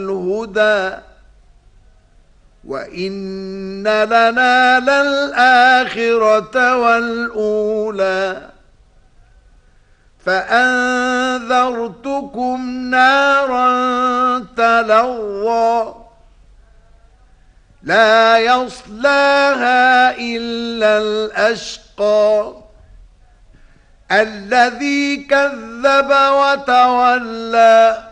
الهدى وإن لنا للآخرة والأولى فأنذرتكم نارا تلظى لا يصلاها إلا الأشقى الذي كذب وتولى